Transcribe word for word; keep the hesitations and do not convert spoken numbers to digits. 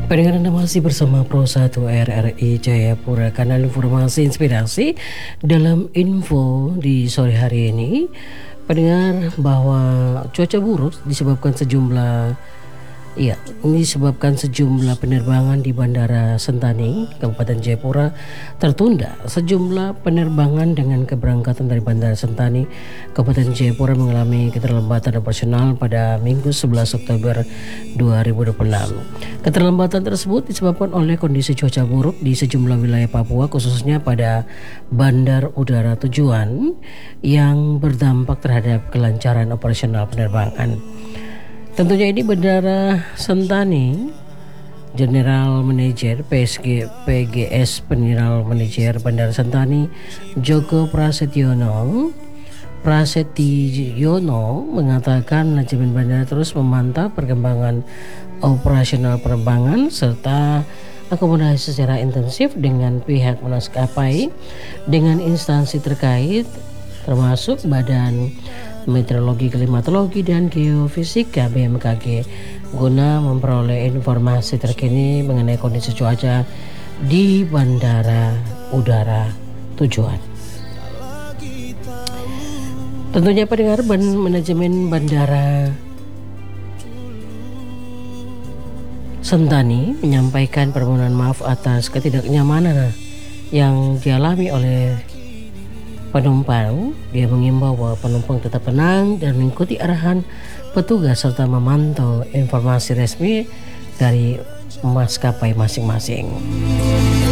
Pendengar Anda masih bersama Pro satu R R I Jayapura, kanal informasi inspirasi dalam info di sore hari ini. Pendengar, bahwa cuaca buruk disebabkan sejumlah Iya, ini disebabkan sejumlah penerbangan di Bandara Sentani, Kabupaten Jayapura tertunda. Sejumlah penerbangan dengan keberangkatan dari Bandara Sentani, Kabupaten Jayapura mengalami keterlambatan operasional pada Minggu sebelas Oktober dua ribu dua puluh enam. Keterlambatan tersebut disebabkan oleh kondisi cuaca buruk di sejumlah wilayah Papua, khususnya pada bandar udara tujuan yang berdampak terhadap kelancaran operasional penerbangan. Tentunya ini Bandara Sentani, General Manager P S G P G S General Manager Bandara Sentani Joko Prasetyono Prasetyono mengatakan manajemen bandara terus memantau perkembangan operasional penerbangan serta akomodasi secara intensif dengan pihak maskapai, dengan instansi terkait termasuk Badan Meteorologi, Klimatologi, dan Geofisika B M K G guna memperoleh informasi terkini mengenai kondisi cuaca di bandara udara tujuan. Tentunya pendengar, manajemen Bandara Sentani menyampaikan permohonan maaf atas ketidaknyamanan yang dialami oleh penumpang. Dia mengimbau bahwa penumpang tetap tenang dan mengikuti arahan petugas serta memantau informasi resmi dari maskapai masing-masing.